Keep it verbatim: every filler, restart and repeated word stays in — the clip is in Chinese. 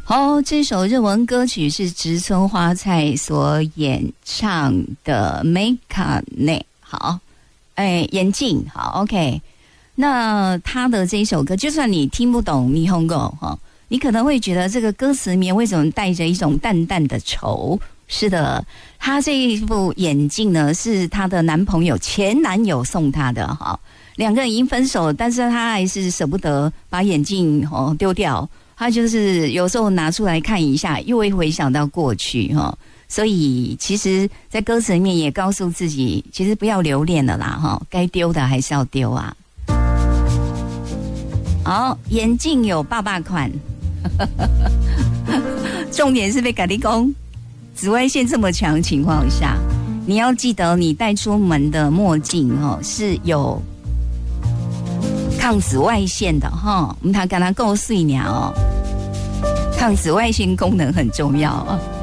好，这首日文歌曲是植村花菜所演唱的《Mekane》。好，哎，眼镜，好 ，OK。那他的这一首歌，就算你听不懂霓虹狗哈，你可能会觉得这个歌词里面为什么带着一种淡淡的愁？是的，他这一副眼镜呢，是他的男朋友前男友送他的哈。两个人已经分手，但是他还是舍不得把眼镜哦丢掉。他就是有时候拿出来看一下，又会回想到过去哈，所以其实，在歌词里面也告诉自己，其实不要留恋了啦哈，该丢的还是要丢啊。好，眼镜有爸爸款，重点是被咖喱公紫外线这么强的情况下，你要记得你带出门的墨镜哦是有抗紫外线的哈，我们他跟他够碎鸟哦，抗紫外线功能很重要啊。